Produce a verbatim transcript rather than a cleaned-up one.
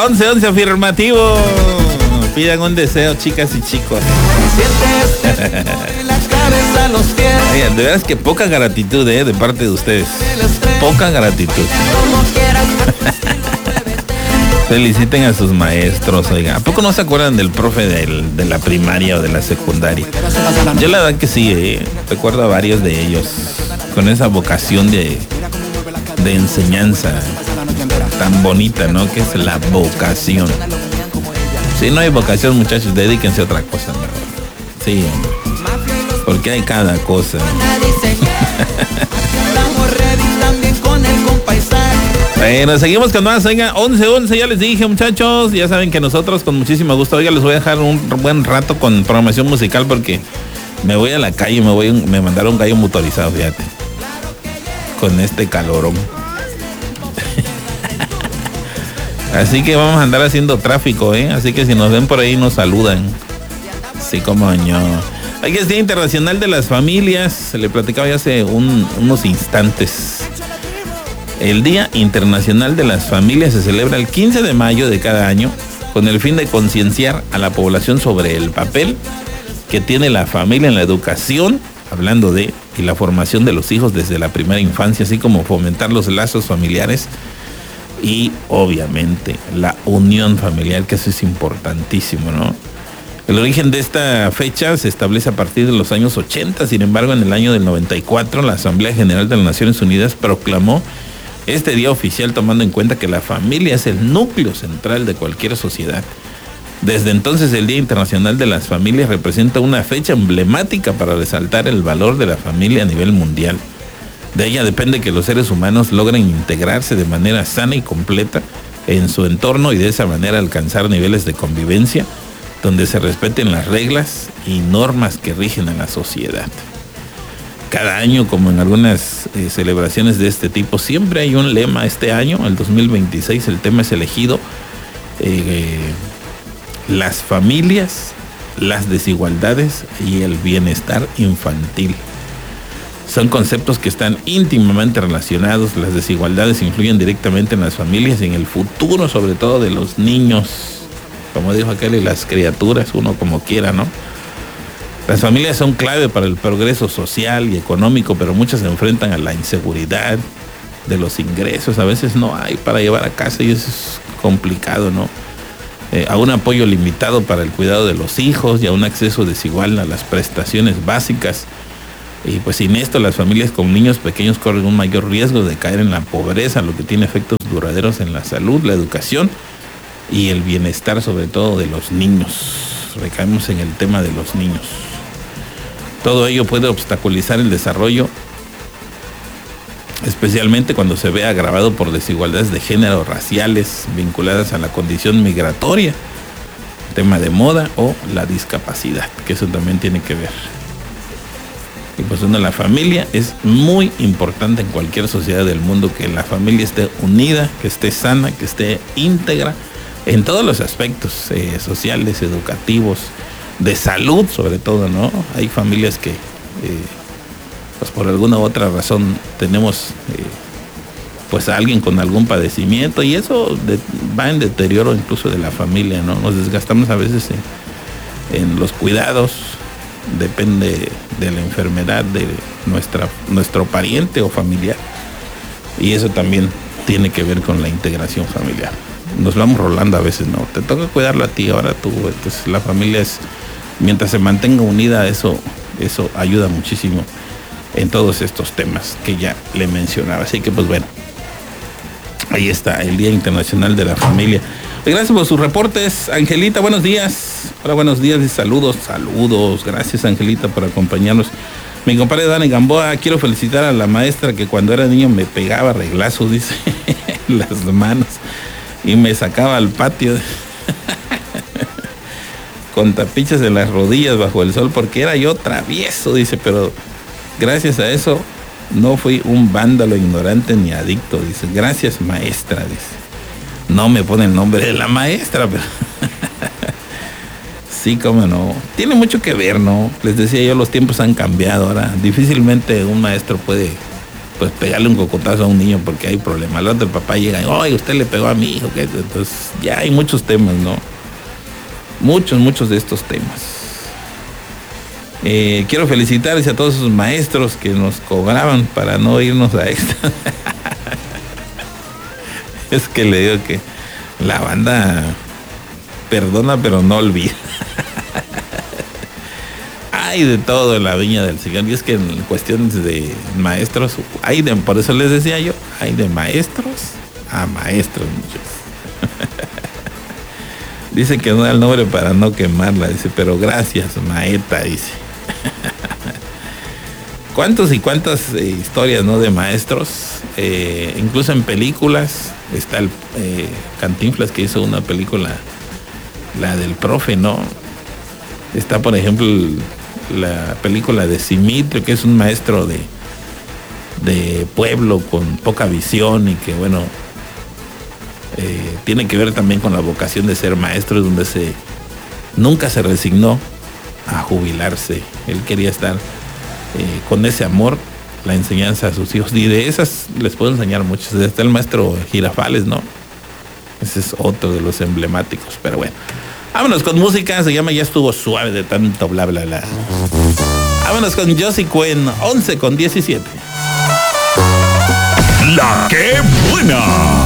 once once afirmativo. Pidan un deseo, chicas y chicos. Oigan, de veras que poca gratitud, ¿eh? De parte de ustedes. Poca gratitud. Feliciten a sus maestros, oiga. ¿A poco no se acuerdan del profe del, de la primaria o de la secundaria? Yo la verdad que sí, ¿eh? Recuerdo a varios de ellos con esa vocación de, de enseñanza tan bonita, ¿no? Que es la vocación. Si no hay vocación, muchachos, dedíquense a otra cosa, ¿no? Sí, porque hay cada cosa. Bueno, seguimos con más, oiga, once once, ya les dije, muchachos, ya saben que nosotros con muchísimo gusto, oiga, les voy a dejar un buen rato con programación musical porque me voy a la calle, me voy, me mandaron un gallo motorizado, fíjate, con este calorón. Así que vamos a andar haciendo tráfico, ¿eh? Así que si nos ven por ahí nos saludan. Sí, como no. Hoy es Día Internacional de las Familias. Se le platicaba ya hace un, unos instantes. El Día Internacional de las Familias se celebra el quince de mayo de cada año con el fin de concienciar a la población sobre el papel que tiene la familia en la educación, hablando de, y la formación de los hijos desde la primera infancia, así como fomentar los lazos familiares y obviamente la unión familiar, que eso es importantísimo, ¿no? El origen de esta fecha se establece a partir de los años ochenta, sin embargo, en el año del noventa y cuatro, la Asamblea General de las Naciones Unidas proclamó este día oficial tomando en cuenta que la familia es el núcleo central de cualquier sociedad. Desde entonces, el Día Internacional de las Familias representa una fecha emblemática para resaltar el valor de la familia a nivel mundial. De ella depende que los seres humanos logren integrarse de manera sana y completa en su entorno y de esa manera alcanzar niveles de convivencia donde se respeten las reglas y normas que rigen a la sociedad. Cada año, como en algunas eh, celebraciones de este tipo, siempre hay un lema. Este año, el dos mil veintiséis, el tema es elegido eh, las familias, las desigualdades y el bienestar infantil. Son conceptos que están íntimamente relacionados. Las desigualdades influyen directamente en las familias y en el futuro, sobre todo de los niños. Como dijo aquel, y las criaturas, uno como quiera, ¿no? Las familias son clave para el progreso social y económico, pero muchas se enfrentan a la inseguridad de los ingresos. A veces no hay para llevar a casa y eso es complicado, ¿no? Eh, a un apoyo limitado para el cuidado de los hijos y a un acceso desigual a las prestaciones básicas. Y pues sin esto, las familias con niños pequeños corren un mayor riesgo de caer en la pobreza, lo que tiene efectos duraderos en la salud, la educación y el bienestar, sobre todo de los niños. Recaemos en el tema de los niños. Todo ello puede obstaculizar el desarrollo, especialmente cuando se ve agravado por desigualdades de género, raciales, vinculadas a la condición migratoria, tema de moda o la discapacidad, que eso también tiene que ver. Y pues bueno, la familia es muy importante en cualquier sociedad del mundo, que la familia esté unida, que esté sana, que esté íntegra en todos los aspectos eh, sociales, educativos, de salud sobre todo, ¿no? Hay familias que, eh, pues por alguna u otra razón tenemos eh, pues a alguien con algún padecimiento y eso de, va en deterioro incluso de la familia, ¿no? Nos desgastamos a veces en, en los cuidados. Depende de la enfermedad de nuestra, nuestro pariente o familiar. Y eso también tiene que ver con la integración familiar. Nos vamos rolando a veces, ¿no? Te toca cuidarlo a ti, ahora tú. Entonces la familia es, mientras se mantenga unida, eso, eso ayuda muchísimo en todos estos temas que ya le mencionaba. Así que pues bueno, ahí está, el Día Internacional de la Familia. Gracias por sus reportes, Angelita, buenos días. Hola, buenos días y saludos, saludos. Gracias, Angelita, por acompañarnos. Mi compadre Dani Gamboa, quiero felicitar a la maestra que cuando era niño me pegaba reglazos, dice, en las manos y me sacaba al patio con tapiches en las rodillas bajo el sol porque era yo travieso, dice, pero gracias a eso no fui un vándalo ignorante ni adicto, dice. Gracias, maestra, dice. No me pone el nombre de la maestra, pero sí, cómo no. Tiene mucho que ver, ¿no? Les decía yo, los tiempos han cambiado ahora. Difícilmente un maestro puede pues pegarle un cocotazo a un niño porque hay problema. Al rato el papá llega y, oye, usted le pegó a mi hijo. ¿Qué? Entonces ya hay muchos temas, ¿no? Muchos, muchos de estos temas. Eh, quiero felicitar a todos esos maestros que nos cobraban para no irnos a extra. Es que le digo que la banda perdona pero no olvida. Hay de todo en la viña del Señor. Y es que en cuestiones de maestros, hay de, por eso les decía yo, hay de maestros a maestros muchos. Dice que no da el nombre para no quemarla, dice, pero gracias, maeta, dice. ¿Cuántos y cuántas eh, historias, no, de maestros? Eh, incluso en películas está el eh, Cantinflas, que hizo una película, la del profe, ¿no? Está, por ejemplo, la película de Simitrio, que es un maestro de, de pueblo con poca visión y que, bueno, eh, tiene que ver también con la vocación de ser maestro, donde se nunca se resignó a jubilarse. Él quería estar eh, con ese amor, la enseñanza a sus hijos, y de esas les puedo enseñar muchos. Está el maestro Girafales, ¿no? Ese es otro de los emblemáticos, pero bueno. Vámonos con música, se llama Ya estuvo suave de tanto bla bla bla. Vámonos con Josie Cuen, once con diecisiete. La que buena.